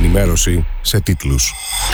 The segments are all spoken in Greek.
ενημέρωση σε τίτλους.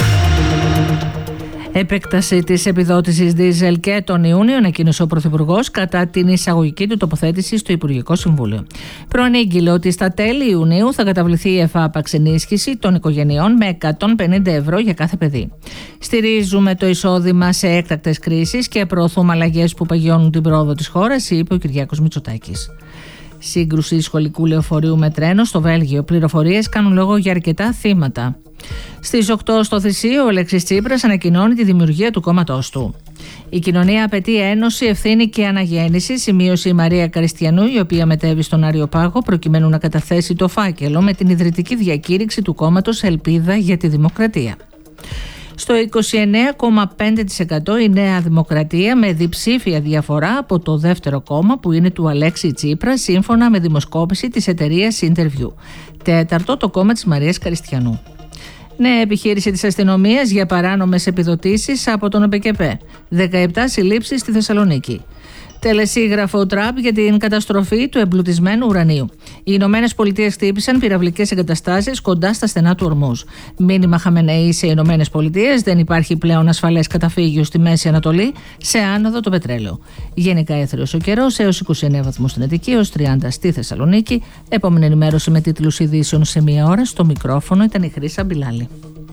Επέκταση της επιδότησης δίζελ και τον Ιούνιο ανακοίνωσε ο Πρωθυπουργός κατά την εισαγωγική του τοποθέτηση στο Υπουργικό Συμβούλιο. Προανήγγειλε ότι στα τέλη Ιουνίου θα καταβληθεί η εφάπαξ ενίσχυση των οικογενειών με 150 ευρώ για κάθε παιδί. Στηρίζουμε το εισόδημα σε έκτακτες κρίσεις και προωθούμε αλλαγές που παγιώνουν την πρόοδο της χώρας, είπε ο Κυριάκος Μητσοτάκης. Σύγκρουση σχολικού λεωφορείου με τρένο στο Βέλγιο. Πληροφορίες κάνουν λόγο για αρκετά θύματα. Στις 8 στο Θησίο, ο Αλέξης Τσίπρας ανακοινώνει τη δημιουργία του κόμματός του. Η κοινωνία απαιτεί ένωση, ευθύνη και αναγέννηση, σημείωσε η Μαρία Καριστιανού, η οποία μετέβη στον Άριο Πάγο προκειμένου να καταθέσει το φάκελο με την ιδρυτική διακήρυξη του κόμματος Ελπίδα για τη Δημοκρατία. Στο 29,5% η Νέα Δημοκρατία, με διψήφια διαφορά από το δεύτερο κόμμα που είναι του Αλέξη Τσίπρα, σύμφωνα με δημοσκόπηση της εταιρείας Interview. Τέταρτο το κόμμα της Μαρίας Καριστιανού. Νέα επιχείρηση της αστυνομίας για παράνομες επιδοτήσεις από τον ΟΠΕΚΕΠΕ. 17 συλλήψεις στη Θεσσαλονίκη. Τελεσίγραφο Τραμπ για την καταστροφή του εμπλουτισμένου ουρανίου. Οι Ηνωμένες Πολιτείες χτύπησαν πυραυλικές εγκαταστάσεις κοντά στα στενά του Ορμούζ. Μήνυμα Χαμενεή σε Ηνωμένες Πολιτείες: δεν υπάρχει πλέον ασφαλές καταφύγιο στη Μέση Ανατολή, σε άνοδο το πετρέλαιο. Γενικά έθριος ο καιρός, έως 29 βαθμούς στην Αττική, έως 30 στη Θεσσαλονίκη. Επόμενη ενημέρωση με τίτλους ειδήσεων σε μία ώρα. Στο μικρόφωνο ήταν η Χρύσα Μπιλάλη.